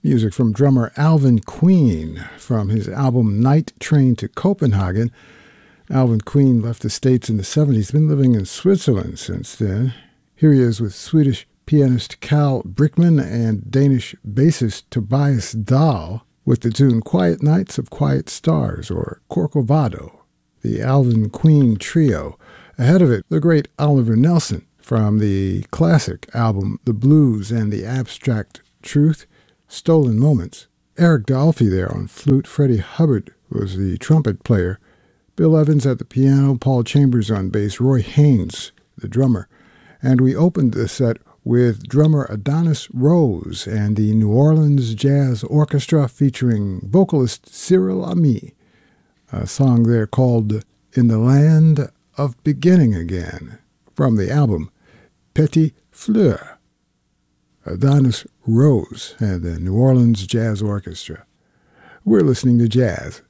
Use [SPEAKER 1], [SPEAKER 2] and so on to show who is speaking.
[SPEAKER 1] Music from drummer Alvin Queen from his album Night Train to Copenhagen. Alvin Queen left the States in the 70s, been living in Switzerland since then. Here he is with Swedish pianist Carl Brickman and Danish bassist Tobias Dahl with the tune Quiet Nights of Quiet Stars, or Corcovado, the Alvin Queen Trio. Ahead of it, the great Oliver Nelson from the classic album The Blues and the Abstract Truth, Stolen Moments. Eric Dolphy there on flute. Freddie Hubbard was the trumpet player. Bill Evans at the piano, Paul Chambers on bass, Roy Haynes, the drummer. And we opened the set with drummer Adonis Rose and the New Orleans Jazz Orchestra featuring vocalist Cyril Ami. A song there called In the Land of Beginning Again from the album Petit Fleur. Adonis Rose and the New Orleans Jazz Orchestra. We're listening to jazz